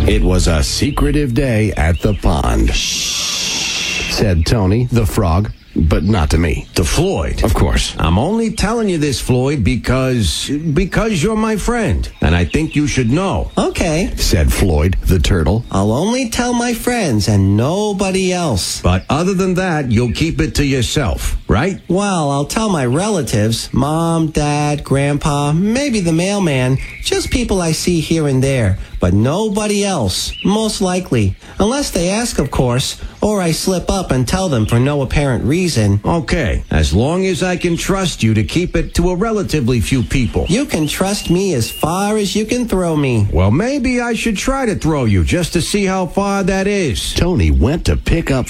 It was a secretive day at the pond, said Tony, the frog, but not to me. To Floyd. Of course. I'm only telling you this, Floyd, because you're my friend, and I think you should know. Okay, Said Floyd, the turtle. I'll only tell my friends and nobody else. But other than that, you'll keep it to yourself, right? Well, I'll tell my relatives, mom, dad, grandpa, maybe the mailman, just people I see here and there, but nobody else, most likely. Unless they ask, of course, or I slip up and tell them for no apparent reason. Okay, as long as I can trust you to keep it to a relatively few people. You can trust me as far as you can throw me. Well, maybe I should try to throw you just to see how far that is. Tony went to pick up